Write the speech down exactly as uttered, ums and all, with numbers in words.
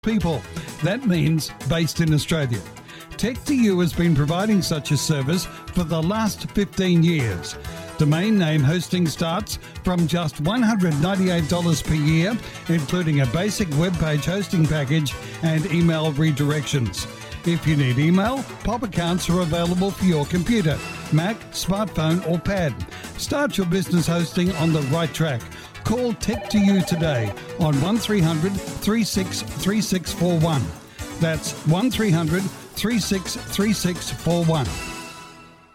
people. That means based in Australia. Tech to You has been providing such a service for the last fifteen years. Domain name hosting starts from just one hundred ninety-eight dollars per year, including a basic web page hosting package and email redirections. If you need email, pop accounts are available for your computer, Mac, smartphone or pad. Start your business hosting on the right track. Call Tech to You today on one three hundred, three six three six four one. That's one three hundred, three six three six four one.